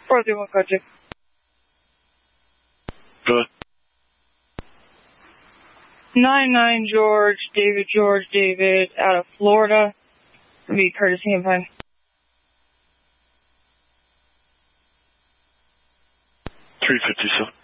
431 Kojak. Good. 99 George David out of Florida. Be courtesy and fine. 357.